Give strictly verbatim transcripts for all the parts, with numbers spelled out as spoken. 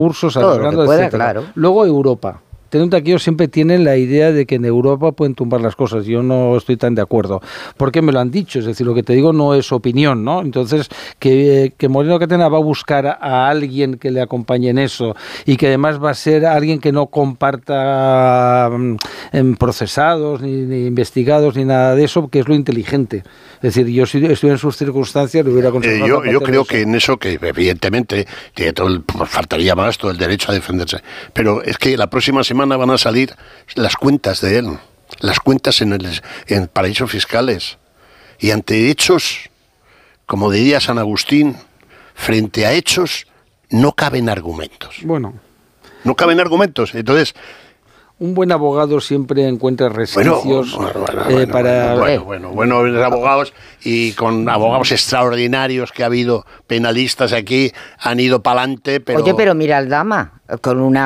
cursos, todo alargando, lo que pueda, etcétera. claro. Luego Europa. Teniendo aquí, ellos siempre tienen la idea de que en Europa pueden tumbar las cosas. Yo no estoy tan de acuerdo. Porque me lo han dicho. Es decir, lo que te digo no es opinión, ¿no? Entonces, que, que Moreno Catena va a buscar a alguien que le acompañe en eso y que además va a ser alguien que no comparta um, en procesados, ni, ni investigados, ni nada de eso, que es lo inteligente. Es decir, yo si estuviera en sus circunstancias, le hubiera aconsejado. Eh, yo, yo creo que en eso, que evidentemente tiene todo el, pues, faltaría más todo el derecho a defenderse. Pero es que la próxima semana van a salir las cuentas de él, las cuentas en, el, en paraísos fiscales. Y ante hechos, como diría San Agustín, frente a hechos no caben argumentos. Bueno. No caben argumentos. Entonces, un buen abogado siempre encuentra resquicios bueno, bueno, bueno, eh, bueno, para... Bueno, bueno, bueno, buenos abogados y con abogados extraordinarios que ha habido, penalistas aquí, han ido para adelante, pero... Oye, pero mira Aldama, con una...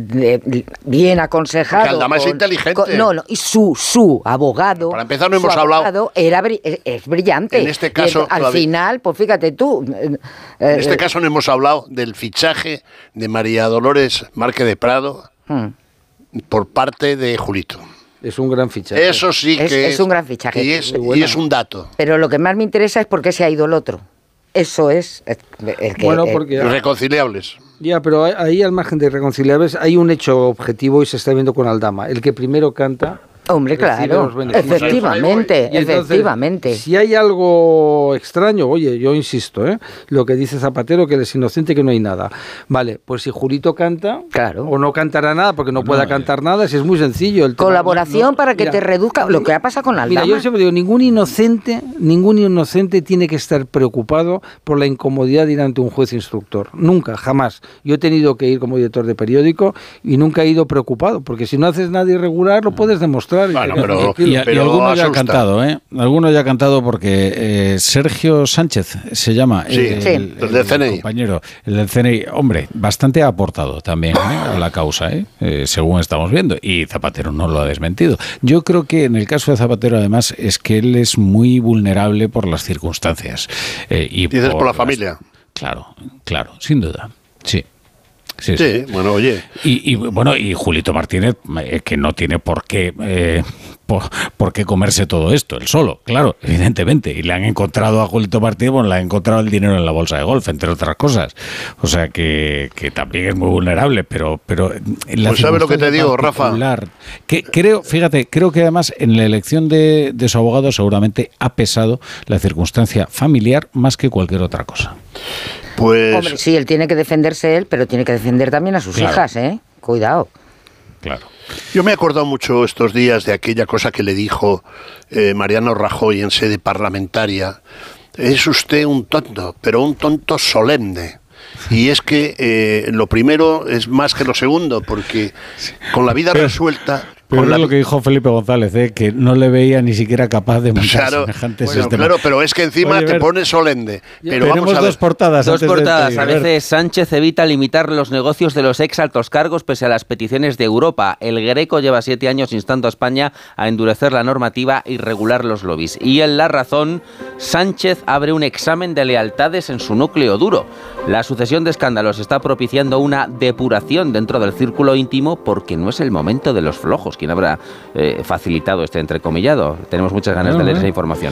De, bien aconsejado... Que Aldama con, es inteligente. Con, no, no, y su, su abogado... Para empezar no hemos hablado... Era, es, es brillante. En este caso... Y al todavía, final, pues fíjate tú... Eh, en este eh, caso no hemos hablado del fichaje de María Dolores Márquez de Prado... Hmm. por parte de Julito. Es un gran fichaje. Eso sí que es, es, es un gran fichaje. Y es, y es un dato. Pero lo que más me interesa es por qué se ha ido el otro. Eso es... es, es que, bueno, porque... Eh, reconciliables. Ya, pero ahí al margen de reconciliables hay un hecho objetivo y se está viendo con Aldama. El que primero canta... Hombre, claro, efectivamente, y entonces, efectivamente. Si hay algo extraño, oye, yo insisto, ¿eh? Lo que dice Zapatero, que él es inocente, que no hay nada. Vale, pues si Julito canta, claro, o no cantará nada, porque no, no pueda no, cantar nada, si es muy sencillo. El Colaboración tema, no, para que mira, te reduzca lo que ha pasado con Aldama. Mira, yo siempre digo, ningún inocente, ningún inocente tiene que estar preocupado por la incomodidad de ir ante un juez instructor. Nunca, jamás. Yo he tenido que ir como director de periódico y nunca he ido preocupado, porque si no haces nada irregular, lo puedes demostrar. Bueno, pero, y, y, pero y alguno ya ha asusta. cantado, ¿eh? Alguno ya ha cantado porque eh, Sergio Sánchez se llama. Sí, el, sí, el, el del C N I. El compañero, el del C N I. Hombre, bastante ha aportado también, ¿eh? a la causa, ¿eh? Eh, según estamos viendo. Y Zapatero no lo ha desmentido. Yo creo que en el caso de Zapatero, además, es que él es muy vulnerable por las circunstancias. Eh, y ¿Dices por, por la las... familia? Claro, claro, sin duda. Sí. Sí, sí, sí, bueno, oye. Y, y bueno, y Julito Martínez, eh, que no tiene por qué eh, por, por qué comerse todo esto, él solo, claro, evidentemente. Y le han encontrado a Julito Martínez, bueno, le han encontrado el dinero en la bolsa de golf, entre otras cosas. O sea que, que también es muy vulnerable, pero, pero en la pues sabe lo que te digo, Rafa. Que creo, fíjate, creo que además en la elección de, de su abogado seguramente ha pesado la circunstancia familiar más que cualquier otra cosa. Pues... Hombre, sí, él tiene que defenderse él, pero tiene que defender también a sus claro. hijas, ¿eh? Cuidado. Claro. Yo me he acordado mucho estos días de aquella cosa que le dijo eh, Mariano Rajoy en sede parlamentaria. Es usted un tonto, pero un tonto solemne. Y es que eh, lo primero es más que lo segundo, porque con la vida pero, resuelta... Pero es la... lo que dijo Felipe González, ¿eh? Que no le veía ni siquiera capaz de montar claro, semejantes bueno, sistemas. Claro, pero es que encima Oye, te pone solemne. Pero tenemos vamos a ver. dos portadas. Dos antes portadas. De... A veces Sánchez evita limitar los negocios de los ex altos cargos pese a las peticiones de Europa. El Greco lleva siete años instando a España a endurecer la normativa y regular los lobbies. Y en La Razón, Sánchez abre un examen de lealtades en su núcleo duro. La sucesión de escándalos está propiciando una depuración dentro del círculo íntimo porque no es el momento de los flojos. ¿Quién habrá eh, facilitado este entrecomillado? Tenemos muchas ganas no, de leer eh. esa información.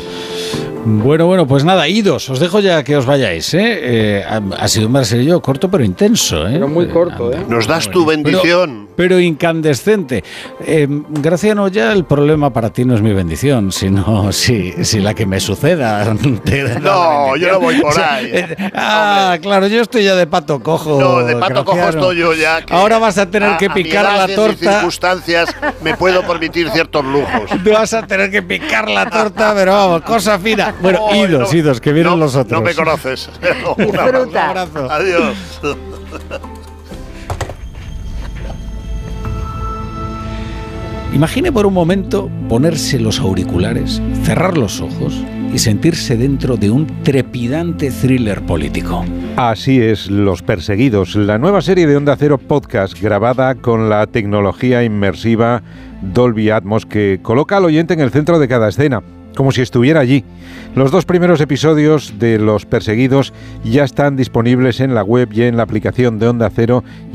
Bueno, bueno, pues nada, idos, os dejo ya que os vayáis, ¿eh? eh ha, ha sido un marsillo corto pero intenso, ¿eh? Pero muy corto, ¿eh? Nos das tu bendición. Pero, pero incandescente. Eh, Graciano, ya el problema para ti no es mi bendición, sino si, si la que me suceda. No, yo no voy por ahí. Eh, ah, hombre. Claro, yo estoy ya de pato cojo. No, de pato Graciano. cojo estoy yo ya. Ahora vas a tener a, que picar a la torta. En circunstancias me puedo permitir ciertos lujos. Vas a tener que picar la torta, pero vamos, cosa fina. Bueno, oh, idos, no, idos, que vienen no, los otros. No me conoces. Un abrazo. Un abrazo. Adiós. Imagine por un momento ponerse los auriculares, cerrar los ojos y sentirse dentro de un trepidante thriller político. Así es, Los Perseguidos, la nueva serie de Onda Cero Podcast grabada con la tecnología inmersiva Dolby Atmos que coloca al oyente en el centro de cada escena. como si estuviera allí. Los dos primeros episodios de Los Perseguidos ya están disponibles en la web y en la aplicación de Onda Cero.